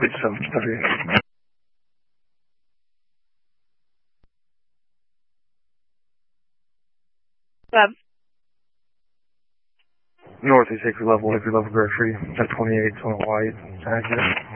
Bridge 7, copy. North is Hickory level, Grade 3, at 28, on white, accurate.